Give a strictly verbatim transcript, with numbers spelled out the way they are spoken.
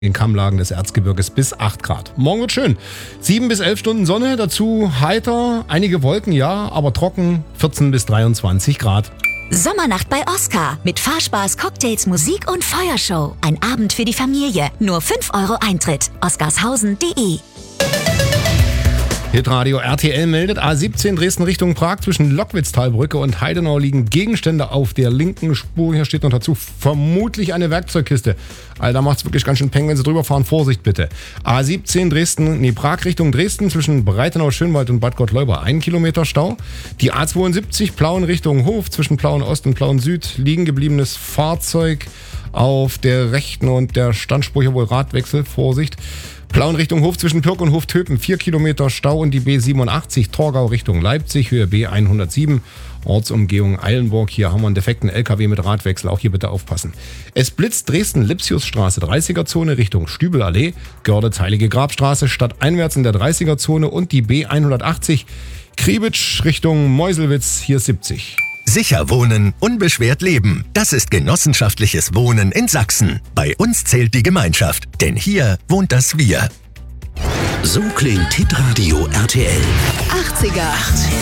in Kammlagen des Erzgebirges bis acht Grad. Morgen wird schön. sieben bis elf Stunden Sonne, dazu heiter, einige Wolken, ja, aber trocken, vierzehn bis dreiundzwanzig Grad. Sommernacht bei Oscar mit Fahrspaß, Cocktails, Musik und Feuershow. Ein Abend für die Familie. Nur fünf Euro Eintritt. oscarshausen punkt de. Hitradio R T L meldet, A siebzehn Dresden Richtung Prag zwischen Lockwitztalbrücke und Heidenau liegen Gegenstände auf der linken Spur. Hier steht noch dazu, vermutlich eine Werkzeugkiste. Alter, da macht's wirklich ganz schön Peng, wenn Sie drüber fahren. Vorsicht bitte. A siebzehn Dresden, nee, Prag Richtung Dresden zwischen Breitenau, Schönwald und Bad Gottleuba. Ein Kilometer Stau. Die A zweiundsiebzig Plauen Richtung Hof zwischen Plauen Ost und Plauen Süd. Liegen gebliebenes Fahrzeug auf der rechten und der Standspur hier wohl Radwechsel. Vorsicht. Plauen Richtung Hof zwischen Pirk und Hoftöpen, vier Kilometer Stau und die B siebenundachtzig, Torgau Richtung Leipzig, Höhe B hundertsieben, Ortsumgehung Eilenburg. Hier haben wir einen defekten L K W mit Radwechsel, auch hier bitte aufpassen. Es blitzt Dresden-Lipsiusstraße, dreißiger-Zone Richtung Stübelallee, Görlitz-Heilige Grabstraße, stadteinwärts in der dreißiger-Zone und die B hundertachtzig, Kriebitsch Richtung Meuselwitz, hier siebzig. Sicher wohnen, unbeschwert leben. Das ist genossenschaftliches Wohnen in Sachsen. Bei uns zählt die Gemeinschaft, denn hier wohnt das Wir. So klingt Hitradio R T L. achtziger.